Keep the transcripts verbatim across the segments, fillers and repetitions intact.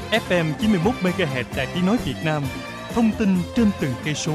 ép em chín mươi mốt mê ga héc Đài Tiếng nói Việt Nam. Thông tin trên từng cây số.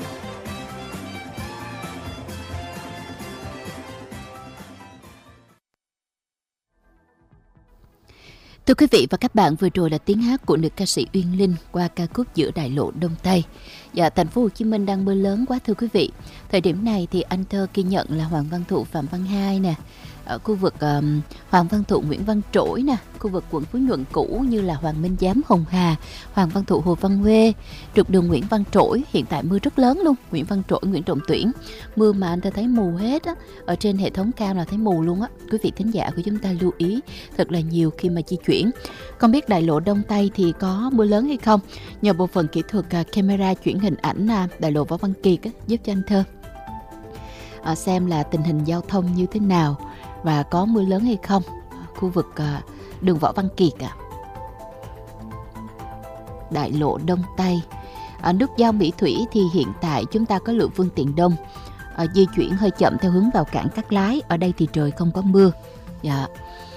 Thưa quý vị và các bạn, vừa rồi là tiếng hát của nữ ca sĩ Uyên Linh qua ca khúc Giữa Đại Lộ Đông Tây. Dạ, thành phố Hồ Chí Minh đang mưa lớn quá thưa quý vị. Thời điểm này thì anh thơ ghi nhận là Hoàng Văn Thụ, Phạm Văn Hai nè, ở khu vực um, Hoàng Văn Thụ, Nguyễn Văn Trỗi nè, khu vực quận Phú Nhuận cũ như là Hoàng Minh Giám, Hồng Hà, Hoàng Văn Thụ, Hồ Văn Huê, trục đường Nguyễn Văn Trỗi hiện tại mưa rất lớn luôn. Nguyễn Văn Trỗi, Nguyễn Trọng Tuyển, mưa mà anh thơ thấy mù hết á, ở trên hệ thống cam là thấy mù luôn á. Quý vị thính giả của chúng ta lưu ý thật là nhiều khi mà di chuyển. Không biết đại lộ Đông Tây thì có mưa lớn hay không? Nhờ bộ phận kỹ thuật uh, camera chuyển hình ảnh uh, đại lộ Võ Văn Kiệt á, giúp cho anh thơ uh, xem là tình hình giao thông như thế nào và có mưa lớn hay không. Khu vực uh, đường Võ Văn Kiệt à. Đại lộ Đông Tây, ở nút giao Mỹ Thủy thì hiện tại chúng ta có lượng phương tiện đông, uh, di chuyển hơi chậm theo hướng vào cảng Cát Lái. Ở đây thì trời không có mưa. Dạ.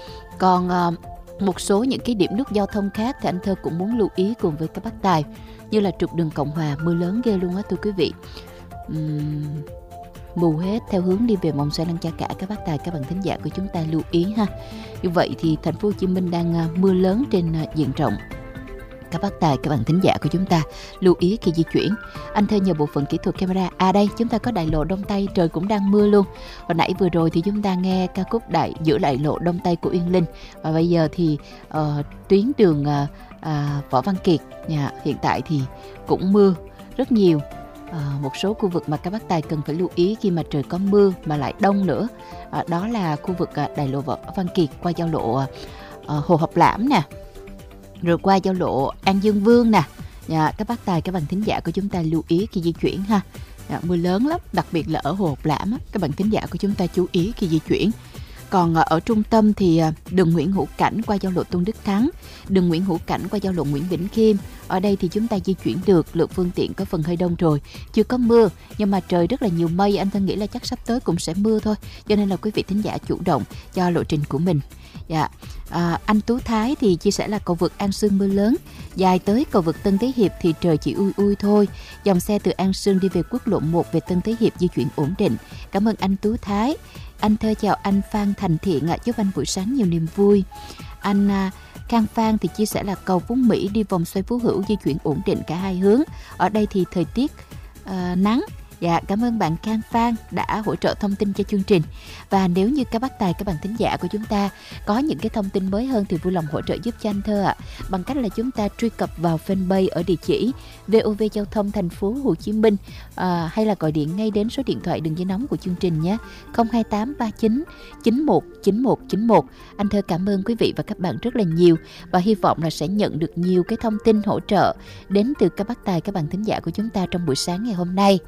Còn uh, một số những cái điểm nút giao thông khác thì anh thơ cũng muốn lưu ý cùng với các bác tài, như là trục đường Cộng Hòa mưa lớn ghê luôn á thưa quý vị. Uhm, mù hết theo hướng đi về Mòng Xoay Lăng Cha Cả. Các bác tài, các bạn thính giả của chúng ta lưu ý ha. Như vậy thì thành phố Hồ Chí Minh đang uh, mưa lớn trên uh, diện rộng. Các bác tài, các bạn thính giả của chúng ta lưu ý khi di chuyển. Anh thơ nhờ bộ phận kỹ thuật camera. À đây, chúng ta có đại lộ Đông Tây, trời cũng đang mưa luôn. Hồi nãy vừa rồi thì chúng ta nghe ca khúc đại Giữa Đại Lộ Đông Tây của Uyên Linh. Và bây giờ thì uh, tuyến đường uh, uh, Võ Văn Kiệt nhà, hiện tại thì cũng mưa rất nhiều. Uh, một số khu vực mà các bác tài cần phải lưu ý khi mà trời có mưa mà lại đông nữa. Uh, đó là khu vực uh, đại lộ Võ Văn Kiệt qua giao lộ uh, Hồ Học Lãm nè, rồi qua giao lộ An Dương Vương nè. Dạ, các bác tài, các bạn thính giả của chúng ta lưu ý khi di chuyển ha. Dạ, mưa lớn lắm, đặc biệt là ở Hồ Học Lãm á, các bạn thính giả của chúng ta chú ý khi di chuyển. Còn ở trung tâm thì đường Nguyễn Hữu Cảnh qua giao lộ Tôn Đức Thắng, đường Nguyễn Hữu Cảnh qua giao lộ Nguyễn Bỉnh Khiêm. Ở đây thì chúng ta di chuyển được, lượng phương tiện có phần hơi đông rồi. Chưa có mưa, nhưng mà trời rất là nhiều mây, anh thân nghĩ là chắc sắp tới cũng sẽ mưa thôi. Cho nên là quý vị thính giả chủ động cho lộ trình của mình. Dạ, à, anh Tú Thái thì chia sẻ là cầu vượt An Sương mưa lớn, dài tới cầu vượt Tân Thế Hiệp thì trời chỉ ui ui thôi. Dòng xe từ An Sương đi về quốc lộ một về Tân Thế Hiệp di chuyển ổn định. Cảm ơn anh Tú Thái. Anh thơ chào anh Phan Thành Thiện ạ, chúc anh buổi sáng nhiều niềm vui. Anh à, Khang Phan thì chia sẻ là cầu Phú Mỹ đi vòng xoay Phú Hữu di chuyển ổn định cả hai hướng. Ở đây thì thời tiết à, nắng. Dạ, cảm ơn bạn Khang Phan đã hỗ trợ thông tin cho chương trình. Và nếu như các bác tài, các bạn thính giả của chúng ta có những cái thông tin mới hơn thì vui lòng hỗ trợ giúp cho anh thơ ạ, bằng cách là chúng ta truy cập vào fanpage ở địa chỉ vê o vê Giao thông Thành phố Hồ Chí Minh, à, hay là gọi điện ngay đến số điện thoại đường dây nóng của chương trình nhé, không hai tám ba chín chín một chín một chín một. Anh thơ cảm ơn quý vị và các bạn rất là nhiều và hy vọng là sẽ nhận được nhiều cái thông tin hỗ trợ đến từ các bác tài, các bạn thính giả của chúng ta trong buổi sáng ngày hôm nay.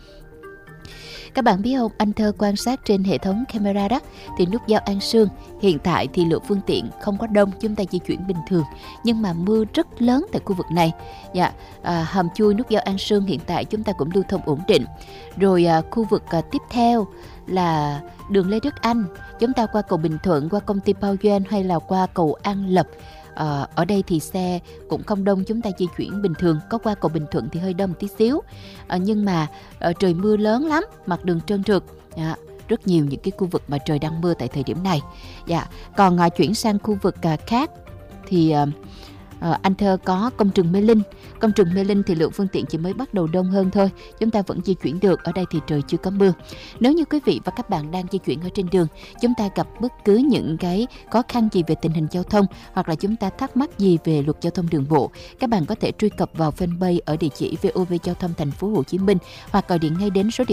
Các bạn biết không, anh thơ quan sát trên hệ thống camera đó thì nút giao An Sương hiện tại thì lượng phương tiện không có đông, chúng ta di chuyển bình thường, nhưng mà mưa rất lớn tại khu vực này. Dạ, à, hầm chui nút giao An Sương hiện tại chúng ta cũng lưu thông ổn định. Rồi à, khu vực à, tiếp theo là đường Lê Đức Anh, chúng ta qua cầu Bình Thuận, qua công ty Bao Doan hay là qua cầu An Lập. À, ở đây thì xe cũng không đông, chúng ta di chuyển bình thường. Có qua cầu Bình Thuận thì hơi đông tí xíu, à, nhưng mà à, trời mưa lớn lắm, mặt đường trơn trượt. À, rất nhiều những cái khu vực mà trời đang mưa tại thời điểm này. Dạ, còn à, chuyển sang khu vực à, khác thì à, à, anh thơ có công trường Mê Linh. Công trường Mê Linh thì lượng phương tiện chỉ mới bắt đầu đông hơn thôi, chúng ta vẫn di chuyển được. Ở đây thì trời chưa có mưa. Nếu như quý vị và các bạn đang di chuyển ở trên đường, chúng ta gặp bất cứ những cái khó khăn gì về tình hình giao thông, hoặc là chúng ta thắc mắc gì về luật giao thông đường bộ, các bạn có thể truy cập vào fanpage ở địa chỉ vê o vê Giao thông Thành phố Hồ Chí Minh, hoặc gọi điện ngay đến số điện